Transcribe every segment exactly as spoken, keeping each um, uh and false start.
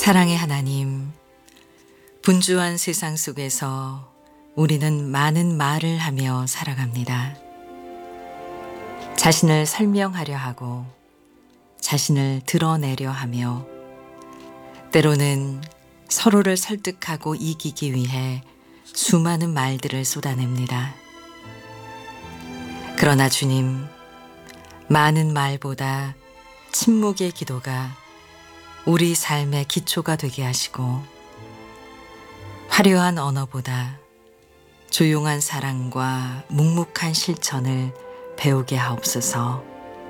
사랑의 하나님, 분주한 세상 속에서 우리는 많은 말을 하며 살아갑니다. 자신을 설명하려 하고 자신을 드러내려 하며 때로는 서로를 설득하고 이기기 위해 수많은 말들을 쏟아냅니다. 그러나 주님, 많은 말보다 침묵의 기도가 우리 삶의 기초가 되게 하시고 화려한 언어보다 조용한 사랑과 묵묵한 실천을 배우게 하옵소서.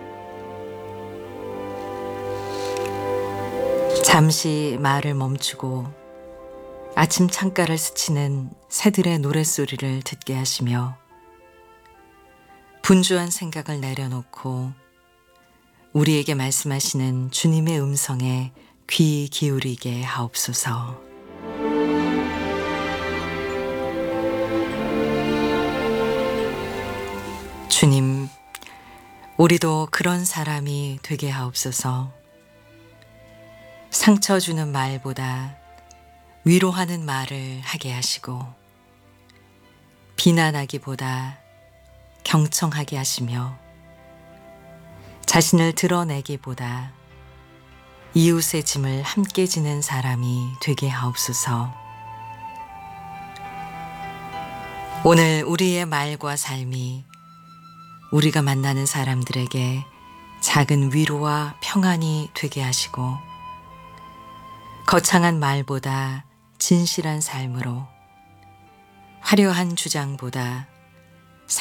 잠시 말을 멈추고 아침 창가를 스치는 새들의 노랫소리를 듣게 하시며 분주한 생각을 내려놓고 우리에게 말씀하시는 주님의 음성에 귀 기울이게 하옵소서. 주님, 우리도 그런 사람이 되게 하옵소서. 상처 주는 말보다 위로하는 말을 하게 하시고 비난하기보다 경청하게 하시며 자신을 드러내기보다 이웃의 짐을 함께 지는 사람이 되게 하옵소서. 오늘 우리의 말과 삶이 우리가 만나는 사람들에게 작은 위로와 평안이 되게 하시고 거창한 말보다 진실한 삶으로 화려한 주장보다